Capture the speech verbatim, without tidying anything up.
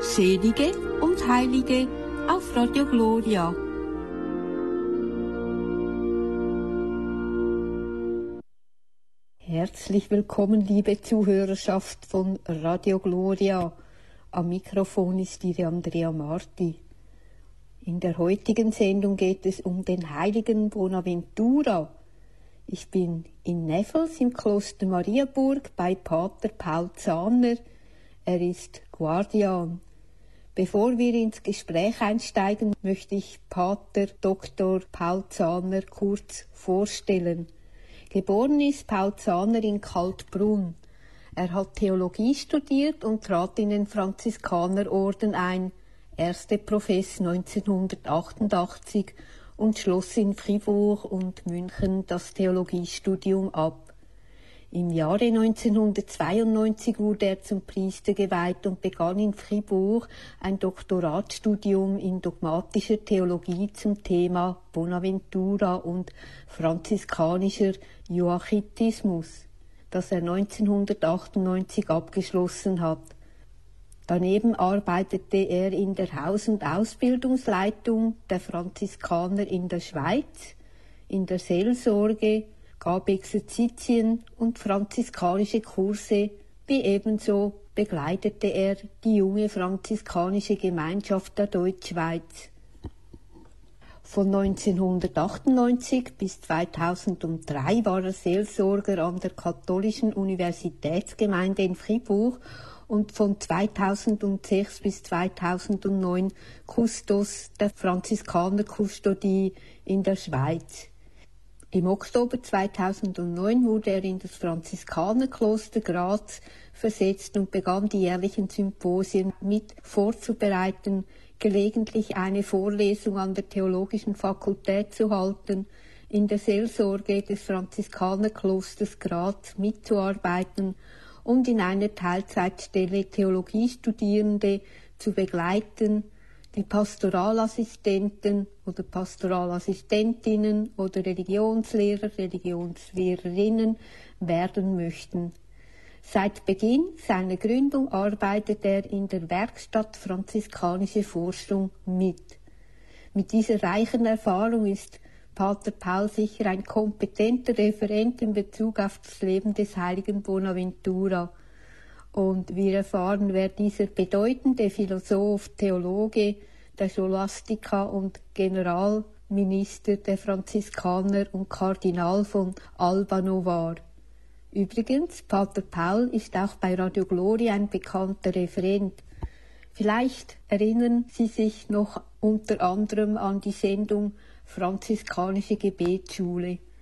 Selige und Heilige auf Radio Gloria. Herzlich willkommen, liebe Zuhörerschaft von Radio Gloria. Am Mikrofon ist Ihre Andrea Marti. In der heutigen Sendung geht es um den heiligen Bonaventura. Ich bin in Neffels im Kloster Mariaburg bei Pater Paul Zahner. Er ist Guardian. Bevor wir ins Gespräch einsteigen, möchte ich Pater Doktor Paul Zahner kurz vorstellen. Geboren ist Paul Zahner in Kaltbrunn. Er hat Theologie studiert und trat in den Franziskanerorden ein, erste Profess neunzehnhundertachtundachtzig und schloss in Fribourg und München das Theologiestudium ab. Im Jahre neunzehnhundertzweiundneunzig wurde er zum Priester geweiht und begann in Fribourg ein Doktoratstudium in dogmatischer Theologie zum Thema Bonaventura und franziskanischer Joachitismus, das er neunzehnhundertachtundneunzig abgeschlossen hat. Daneben arbeitete er in der Haus- und Ausbildungsleitung der Franziskaner in der Schweiz, in der Seelsorge, gab Exerzitien und franziskanische Kurse, wie ebenso begleitete er die junge franziskanische Gemeinschaft der Deutschschweiz. Von neunzehnhundertachtundneunzig bis zweitausenddrei war er Seelsorger an der Katholischen Universitätsgemeinde in Fribourg und von zweitausendsechs bis zweitausendneun Kustos der Franziskanerkustodie in der Schweiz. Im Oktober zweitausendneun wurde er in das Franziskanerkloster Graz versetzt und begann die jährlichen Symposien mit vorzubereiten, gelegentlich eine Vorlesung an der Theologischen Fakultät zu halten, in der Seelsorge des Franziskanerklosters Graz mitzuarbeiten und in einer Teilzeitstelle Theologiestudierende zu begleiten, die Pastoralassistenten oder Pastoralassistentinnen oder Religionslehrer, Religionslehrerinnen werden möchten. Seit Beginn seiner Gründung arbeitet er in der Werkstatt Franziskanische Forschung mit. Mit dieser reichen Erfahrung ist Pater Paul sicher ein kompetenter Referent in Bezug auf das Leben des heiligen Bonaventura. Und wir erfahren, wer dieser bedeutende Philosoph, Theologe der Scholastika und Generalminister der Franziskaner und Kardinal von Albano war. Übrigens, Pater Paul ist auch bei Radio Gloria ein bekannter Referent. Vielleicht erinnern Sie sich noch unter anderem an die Sendung Franziskanische Gebetsschule.